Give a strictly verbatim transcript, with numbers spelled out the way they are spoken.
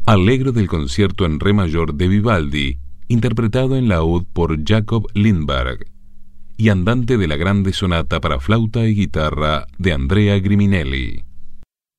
Allegro del concierto en re mayor de Vivaldi, interpretado en laúd por Jacob Lindberg, y Andante de la grande sonata para flauta y guitarra de Andrea Griminelli.